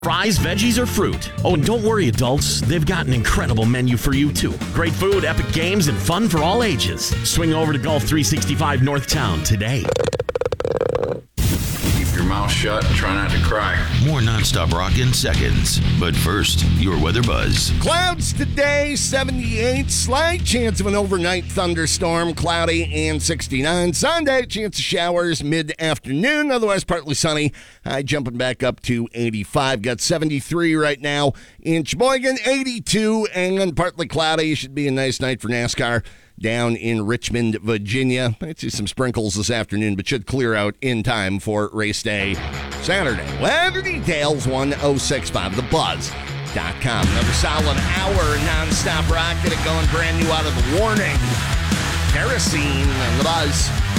Fries, veggies, or fruit? Oh, and don't worry, adults. They've got an incredible menu for you, too. Great food, epic games, and fun for all ages. Swing over to Golf 365 Northtown today. Keep your mouth shut and try not to cry. More nonstop rock in seconds. But first, your weather buzz. Clouds today, 78. Slight chance of an overnight thunderstorm, cloudy and 69. Sunday, chance of showers mid-afternoon. Otherwise, partly sunny. High jumping back up to 85. Got 73 right now in Sheboygan, 82, and partly cloudy. Should be a nice night for NASCAR down in Richmond, Virginia. Might see some sprinkles this afternoon, but should clear out in time for race day Saturday. Weather details, 1065, thebuzz.com. Another solid hour nonstop rock. Get it going brand new out of the warning. Kerosene on the Buzz.